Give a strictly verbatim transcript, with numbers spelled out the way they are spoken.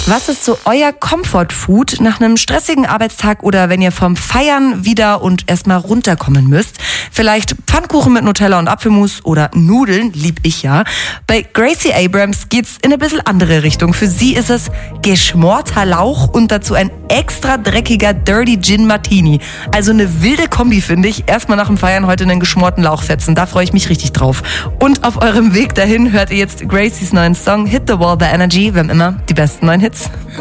Was ist so euer Comfort-Food nach einem stressigen Arbeitstag oder wenn ihr vom Feiern wieder und erstmal runterkommen müsst? Vielleicht Pfannkuchen mit Nutella und Apfelmus oder Nudeln, lieb ich ja. Bei Gracie Abrams geht's in eine bisschen andere Richtung. Für sie ist es geschmorter Lauch und dazu ein extra dreckiger Dirty Gin Martini. Also eine wilde Kombi, finde ich. Erstmal nach dem Feiern heute einen geschmorten Lauch fetzen. Da freue ich mich richtig drauf. Und auf eurem Weg dahin hört ihr jetzt Gracies neuen Song Hit the Wall, The Energy. Wir haben immer die besten neuen Hits.